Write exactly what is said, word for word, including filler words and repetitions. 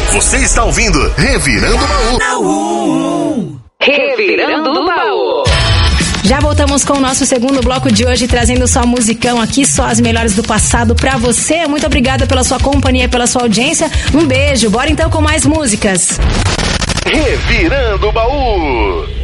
Você está ouvindo Revirando o Baú. Revirando o Baú. Já voltamos com o nosso segundo bloco de hoje, trazendo só musicão aqui, só as melhores do passado pra você. Muito obrigada pela sua companhia, pela sua audiência. Um beijo. Bora então com mais músicas. Revirando o Baú.